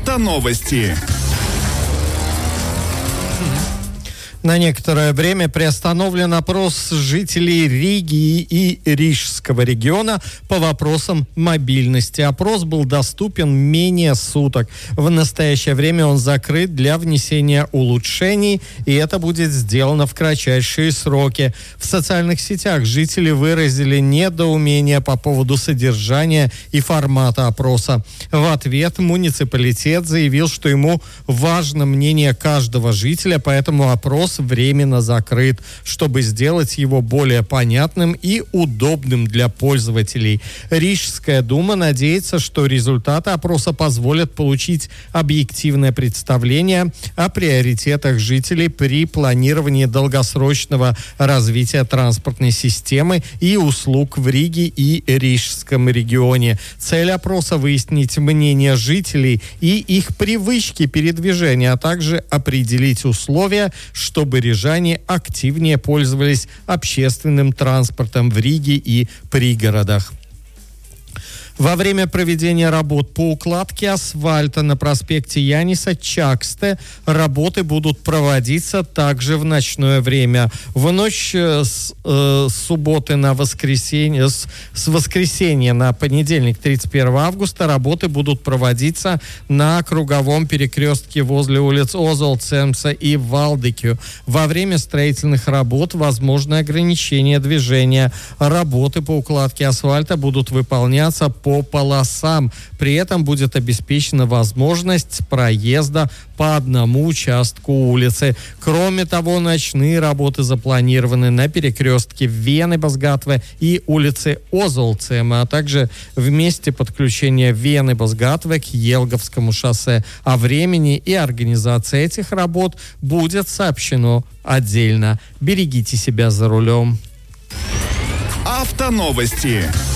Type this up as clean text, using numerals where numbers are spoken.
Автоновости. На некоторое время приостановлен опрос жителей Риги и Рижского региона по вопросам мобильности. Опрос был доступен менее суток. В настоящее время он закрыт для внесения улучшений, и это будет сделано в кратчайшие сроки. В социальных сетях жители выразили недоумение по поводу содержания и формата опроса. В ответ муниципалитет заявил, что ему важно мнение каждого жителя, поэтому опрос временно закрыт, чтобы сделать его более понятным и удобным для пользователей. Рижская дума надеется, что результаты опроса позволят получить объективное представление о приоритетах жителей при планировании долгосрочного развития транспортной системы и услуг в Риге и Рижском регионе. Цель опроса — выяснить мнение жителей и их привычки передвижения, а также определить условия, чтобы рижане активнее пользовались общественным транспортом в Риге и пригородах. Во время проведения работ по укладке асфальта на проспекте Яниса Чаксте работы будут проводиться также в ночное время. В ночь с субботы на воскресенье, с воскресенья на понедельник, 31 августа, работы будут проводиться на круговом перекрестке возле улиц Озолцемса и Валдекю. Во время строительных работ возможно ограничение движения. Работы по укладке асфальта будут выполняться по полосам. При этом будет обеспечена возможность проезда по одному участку улицы. Кроме того, ночные работы запланированы на перекрестке Вены-Базгатве и улице Озолцема, а также в месте подключения Вены-Базгатве к Елговскому шоссе. О времени и организации этих работ будет сообщено отдельно. Берегите себя за рулем. Автоновости.